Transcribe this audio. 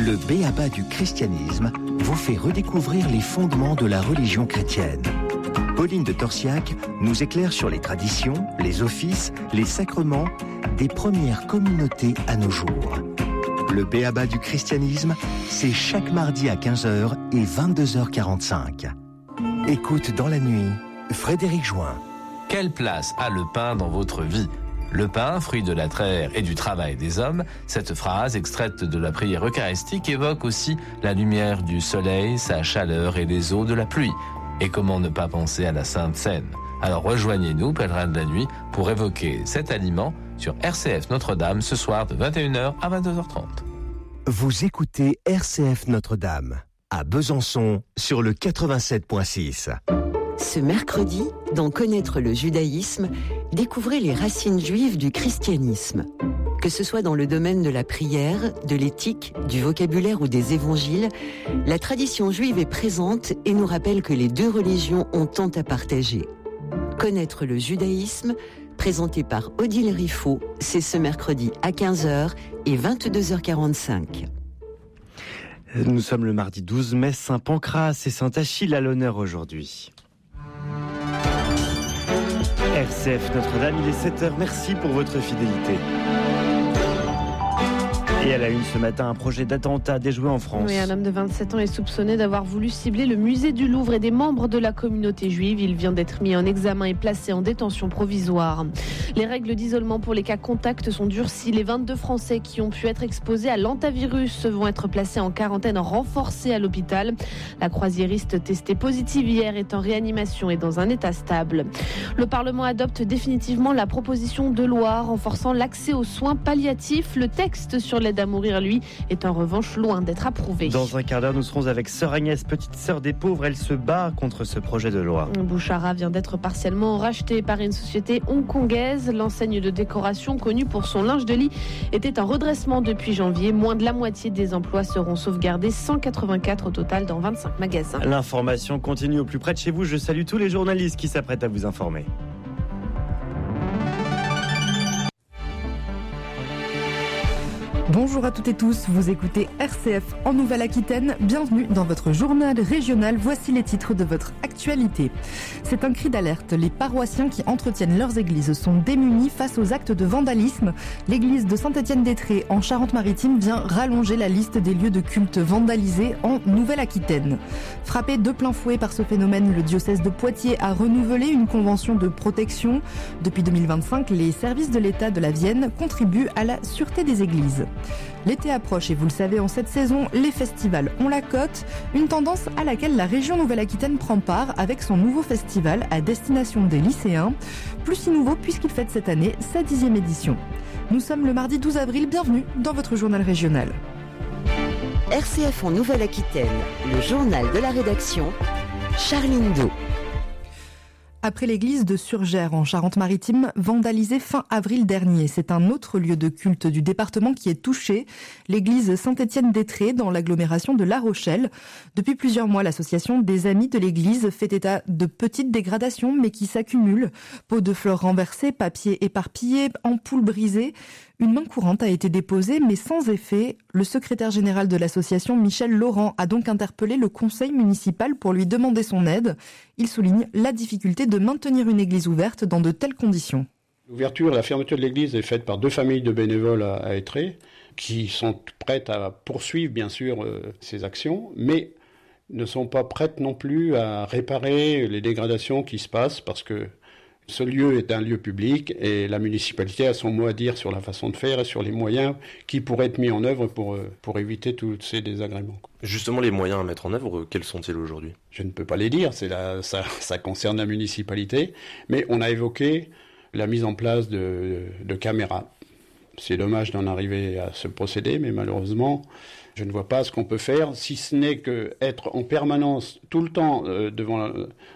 Le b.a.-ba du christianisme vous fait redécouvrir les fondements de la religion chrétienne. Pauline de Torsiac nous éclaire sur les traditions, les offices, les sacrements des premières communautés à nos jours. Le b.a.-ba du christianisme, c'est chaque mardi à 15h et 22h45. Écoute dans la nuit, Frédéric Join. Quelle place a le pain dans votre vie ? Le pain, fruit de la terre et du travail des hommes, cette phrase extraite de la prière eucharistique évoque aussi la lumière du soleil, sa chaleur et les eaux de la pluie. Et comment ne pas penser à la Sainte Seine ? Alors rejoignez-nous, pèlerins de la nuit, pour évoquer cet aliment sur RCF Notre-Dame ce soir de 21h à 22h30. Vous écoutez RCF Notre-Dame, à Besançon, sur le 87.6. Ce mercredi, dans Connaître le judaïsme, découvrez les racines juives du christianisme. Que ce soit dans le domaine de la prière, de l'éthique, du vocabulaire ou des évangiles, la tradition juive est présente et nous rappelle que les deux religions ont tant à partager. Connaître le judaïsme, présenté par Odile Riffaut, c'est ce mercredi à 15h et 22h45. Nous sommes le mardi 12 mai, Saint Pancras et Saint Achille à l'honneur aujourd'hui. RCF Notre-Dame, il est 7h, merci pour votre fidélité. Et à la une ce matin, un projet d'attentat déjoué en France. Oui, un homme de 27 ans est soupçonné d'avoir voulu cibler le musée du Louvre et des membres de la communauté juive. Il vient d'être mis en examen et placé en détention provisoire. Les règles d'isolement pour les cas contacts sont durcies. Les 22 Français qui ont pu être exposés à l'hantavirus vont être placés en quarantaine renforcée à l'hôpital. La croisiériste testée positive hier est en réanimation et dans un état stable. Le Parlement adopte définitivement la proposition de loi renforçant l'accès aux soins palliatifs. Le texte sur l'aide à mourir, lui, est en revanche loin d'être approuvé. Dans un quart d'heure, nous serons avec Sœur Agnès, petite sœur des pauvres. Elle se bat contre ce projet de loi. Bouchara vient d'être partiellement racheté par une société hongkongaise. L'enseigne de décoration, connue pour son linge de lit, était en redressement depuis janvier. Moins de la moitié des emplois seront sauvegardés, 184 au total dans 25 magasins. L'information continue au plus près de chez vous. Je salue tous les journalistes qui s'apprêtent à vous informer. Bonjour à toutes et tous, vous écoutez RCF en Nouvelle-Aquitaine. Bienvenue dans votre journal régional. Voici les titres de votre actualité. C'est un cri d'alerte. Les paroissiens qui entretiennent leurs églises sont démunis face aux actes de vandalisme. L'église de Saint-Étienne-d'Étré en Charente-Maritime vient rallonger la liste des lieux de culte vandalisés en Nouvelle-Aquitaine. Frappé de plein fouet par ce phénomène, le diocèse de Poitiers a renouvelé une convention de protection. Depuis 2025, les services de l'État de la Vienne contribuent à la sûreté des églises. L'été approche et vous le savez, en cette saison, les festivals ont la cote, une tendance à laquelle la région Nouvelle-Aquitaine prend part avec son nouveau festival à destination des lycéens. Plus si nouveau puisqu'il fête cette année sa 10e édition. Nous sommes le mardi 12 avril, bienvenue dans votre journal régional. RCF en Nouvelle-Aquitaine, le journal de la rédaction, Charline Do. Après l'église de Surgères en Charente-Maritime, vandalisée fin avril dernier, c'est un autre lieu de culte du département qui est touché, l'église Saint-Étienne-d'Étré dans l'agglomération de La Rochelle. Depuis plusieurs mois, l'association des Amis de l'église fait état de petites dégradations mais qui s'accumulent. Pots de fleurs renversés, papier éparpillé, ampoules brisées. Une main courante a été déposée, mais sans effet. Le secrétaire général de l'association, Michel Laurent, a donc interpellé le conseil municipal pour lui demander son aide. Il souligne la difficulté de maintenir une église ouverte dans de telles conditions. L'ouverture et la fermeture de l'église est faite par 2 familles de bénévoles à Étré, qui sont prêtes à poursuivre, bien sûr, ces actions, mais ne sont pas prêtes non plus à réparer les dégradations qui se passent, parce que ce lieu est un lieu public et la municipalité a son mot à dire sur la façon de faire et sur les moyens qui pourraient être mis en œuvre pour éviter tous ces désagréments. Justement, les moyens à mettre en œuvre, quels sont-ils aujourd'hui ? Je ne peux pas les dire, ça concerne la municipalité, mais on a évoqué la mise en place de caméras. C'est dommage d'en arriver à ce procédé, mais malheureusement, je ne vois pas ce qu'on peut faire, si ce n'est qu'être en permanence, tout le temps,